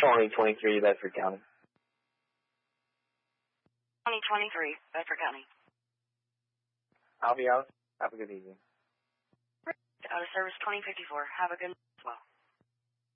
2023 Bedford County. 2023 Bedford County. I'll be out. Have a good evening. Out of service 2054. Have a good